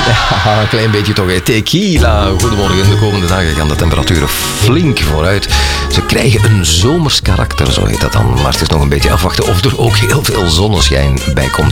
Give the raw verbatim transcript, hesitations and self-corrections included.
Ja, een klein beetje toch. Hè. Tequila. Goedemorgen. De komende dagen gaan de temperaturen flink vooruit. Ze krijgen een zomers karakter, zo heet dat dan. Maar het is nog een beetje afwachten of er ook heel veel zonneschijn bij komt.